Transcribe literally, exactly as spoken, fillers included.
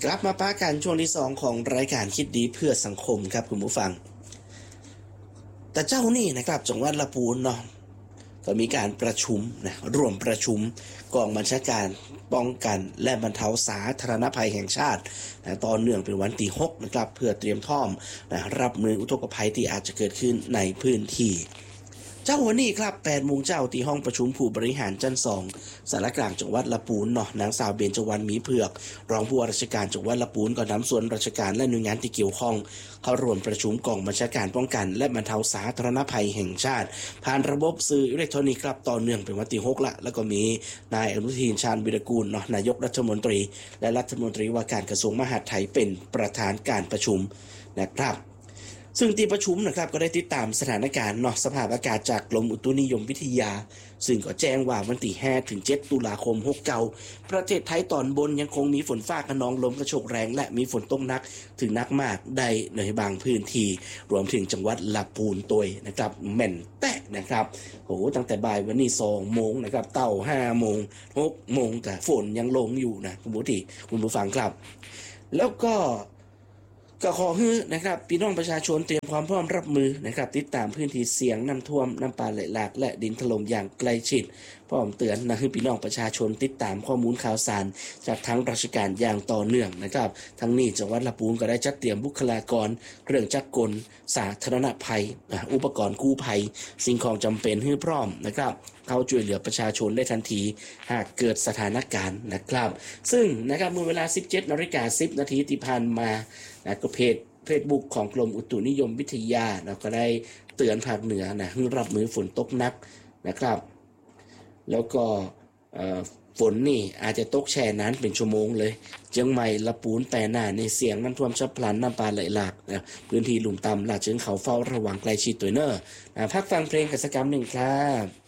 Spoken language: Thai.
กลับมาป้ากันช่วงที่สองของรายการคิดดีเพื่อสังคมครับคุณผู้ฟังแต่เจ้านี่นะครับจังหวัดลำพูนเนาะก็มีการประชุมนะร่วมประชุมกองบัญชาการป้องกันและบรรเทาสาธารณภัยแห่งชาตินะตอนเนื่องเป็นวันที่หกนะครับเพื่อเตรียมพร้อมนะรับมืออุทกภัยที่อาจจะเกิดขึ้นในพื้นที่เจ้าวันนี้ครับแปดโมงเจ้าที่ห้องประชุมผู้บริหารชั้นสองสารกลางจังหวัดลำพูนเนาะนางสาวเบญจวรรณมีเผือกรองผู้ว่าราชการจังหวัดลำพูนก็นำส่วนราชการและหน่วยงานที่เกี่ยวข้องเข้าร่วมประชุมกองบัญชาการป้องกันและบรรเทาสาธารณภัยแห่งชาติผ่านระบบสื่ออิเล็กทรอนิกส์ครับต่อเนื่องเป็นวันที่หกละแล้วก็มีนายอนุทินชาญวิรากูลเนาะนายกรัฐมนตรีและรัฐมนตรีว่าการกระทรวงมหาดไทยเป็นประธานการประชุมนะครับซึ่งที่ประชุมนะครับก็ได้ติดตามสถานการณ์เนาะสภาพอากาศจากกรมอุตุนิยมวิทยาซึ่งก็แจ้งว่าวันที่ห้าถึงเจ็ดตุลาคมหกเก้าประเทศไทยตอนบนยังคงมีฝนฟ้าคะนองลมกระโชกแรงและมีฝนตกหนักถึงหนักมากได้ในบางพื้นที่รวมถึงจังหวัดลำพูนตัวนะครับแม่นแตะนะครับโอ้ตั้งแต่บ่ายวันนี้สองโมงนะครับเต่าห้าโมงหกโมงแต่ฝนยังลงอยู่นะคุณผู้ที่คุณผู้ฟังครับแล้วก็ก็ขอให้นะครับพี่น้องประชาชนเตรียมความพร้อมรับมือนะครับติดตามพื้นที่เสี่ยงน้ำท่วมน้ำป่าไหลหลากและดินถล่มอย่างใกล้ชิดพร้อมเตือนนะให้พี่น้องประชาชนติดตามข้อมูลข่าวสารจากทั้งราชการอย่างต่อเนื่องนะครับทั้งนี้จังหวัดลำพูนก็ได้จัดเตรียมบุคลากรเครื่องจักรกลสาธารณภัยอุปกรณ์กู้ภัยสิ่งของจำเป็นให้พร้อมนะครับเข้าช่วยเหลือประชาชนได้ทันทีหากเกิดสถานการณ์นะครับซึ่งนะครับเมื่อเวลา สิบเจ็ดนาฬิกาสิบนาทีที่ผ่านมานะก็เพจเฟซบุ๊กของกรมอุตุนิยมวิทยาเราก็ได้เตือนภาคเหนือนะให้รับมือฝนตกหนักนะครับแล้วก็ฝนนี่อาจจะตกแช่นานเป็นชั่วโมงเลยเชียงใหม่ลำพูนแปรหน้าในเสียงน้ำท่วมฉับพลันน้ำป่าไหลหลากนะพื้นที่ลุ่มต่ำหลากเชิงเขาเฝ้าระวังใกล้ชิดตัวเนอร์นะพักฟังเพลงกิจกรรมหนึ่งครับ